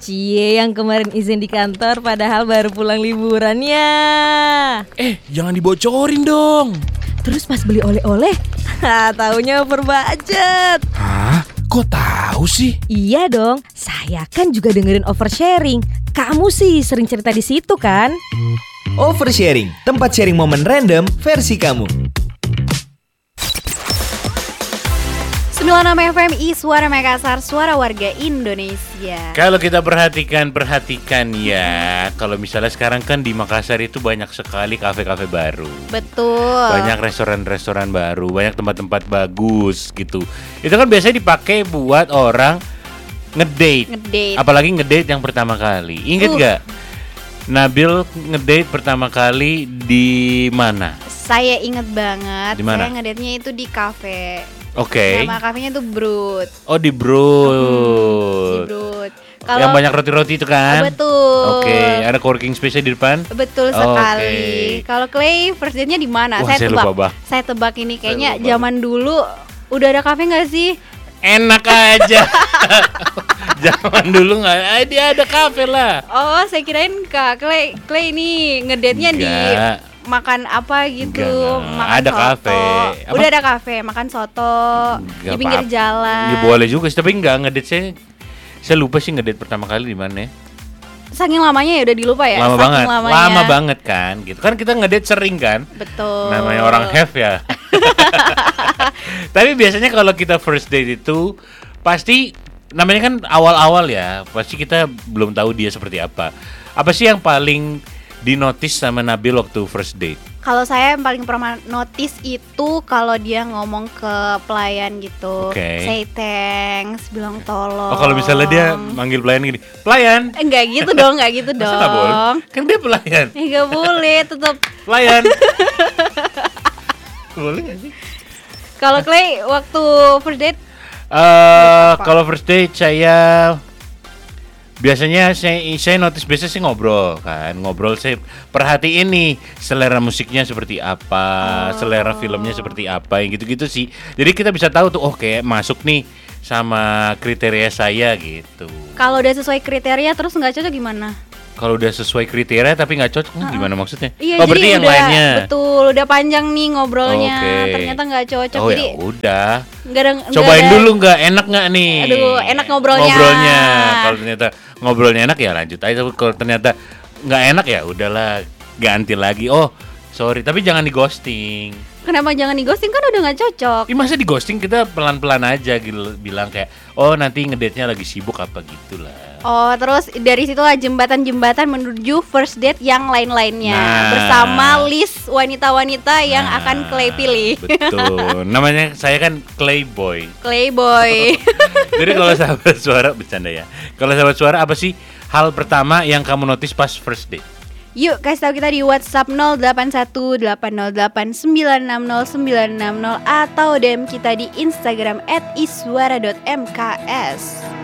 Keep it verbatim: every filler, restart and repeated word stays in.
Cie yang kemarin izin di kantor padahal baru pulang liburannya. Eh, jangan dibocorin dong. Terus pas beli oleh-oleh, taunya over budget. Hah? Kok tahu sih? Iya dong, saya kan juga dengerin oversharing. Kamu sih sering cerita di situ kan? Oversharing, tempat sharing momen random versi kamu. sembilan puluh enam F M I Suara Makassar, suara warga Indonesia. Kalau kita perhatikan, perhatikan ya. Kalau misalnya sekarang kan di Makassar itu banyak sekali kafe-kafe baru. Betul. Banyak restoran-restoran baru, banyak tempat-tempat bagus gitu. Itu kan biasanya dipakai buat orang ngedate. Ngedate. Apalagi ngedate yang pertama kali. Ingat Uh. gak? Nabil ngedate pertama kali di mana? Saya inget banget. Di mana? Saya ngedate-nya itu di kafe. Oke. Nama kafenya tuh Brut. Oh, di Hmm, di Brut. Brut. Yang banyak roti-roti itu kan? Oh, betul. Oke, ada coworking space di depan? Betul Oke. sekali. Kalau Clay first date-nya di mana? Wah, Saya saya tebak. lupa, Bah. Saya tebak ini kayaknya lupa. zaman dulu udah ada kafe nggak sih? Enak aja. Zaman dulu nggak, eh, dia ada kafe lah. Oh, saya kirain Kak Clay, Clay ini ngedate-nya di Enggak. makan apa gitu, Enggak, makan ada soto. kafe. Apa? Udah ada kafe, makan soto Nggak di pinggir apa-apa. jalan. Ya boleh juga sih, tapi nggak ngedate saya. Saya lupa sih ngedate pertama kali di mana ya. Saking lamanya ya udah dilupa ya. Lama Saking banget, lamanya. lama banget kan. Gitu kan kita ngedate sering kan. Betul. Namanya orang have ya. Tapi biasanya kalau kita first date itu pasti namanya kan awal-awal ya. Pasti kita belum tahu dia seperti apa. Apa sih yang paling dinotis sama Nabil waktu first date? Kalau saya yang paling pernah notice itu kalau dia ngomong ke pelayan gitu, Oke. say thanks, bilang tolong. Oh, kalau misalnya dia manggil pelayan gini, pelayan. Eh, enggak gitu dong, enggak gitu Masa nggak boleh? dong. Kan dia pelayan. Eh, enggak boleh, tetap. Pelayan. Boleh nggak sih? Kalau Clay waktu first date Eh, kalau first date saya biasanya saya saya notice biasanya sih ngobrol kan, ngobrol saya perhatiin nih selera musiknya seperti apa, selera filmnya seperti apa, yang gitu-gitu sih. Jadi kita bisa tahu tuh, oh kayak masuk nih sama kriteria saya gitu. kalau udah sesuai kriteria terus nggak cocok gimana? Kalau udah sesuai kriteria tapi nggak cocok, hmm, gimana maksudnya? Iya, oh jadi berarti yang udah, lainnya. betul, udah panjang nih ngobrolnya, Oke. ternyata nggak cocok, Oh jadi ya udah. nggak ada. nggak Cobain ada- dulu nggak, enak nggak nih? Aduh, enak ngobrolnya. Ngobrolnya. Kalau ternyata ngobrolnya enak ya lanjut aja. Tapi kalau ternyata nggak enak ya udahlah, ganti lagi. Oh sorry, tapi jangan di ghosting. Kenapa jangan di ghosting, kan udah nggak cocok. Ih, masa di ghosting kita pelan-pelan aja gitu, bilang kayak oh nanti ngedate-nya lagi sibuk apa gitulah. Oh, terus dari situlah jembatan-jembatan menuju first date yang lain-lainnya Nah. bersama list wanita-wanita yang Nah, akan Clay pilih. Betul. Namanya saya kan Clayboy. Playboy. Jadi kalau sahabat suara bercanda ya. Kalau sahabat suara apa sih hal pertama yang kamu notice pas first date? Yuk kasih tahu kita di WhatsApp nol delapan satu delapan nol delapan sembilan enam nol sembilan enam nol atau D M kita di Instagram at iswara dot m k s.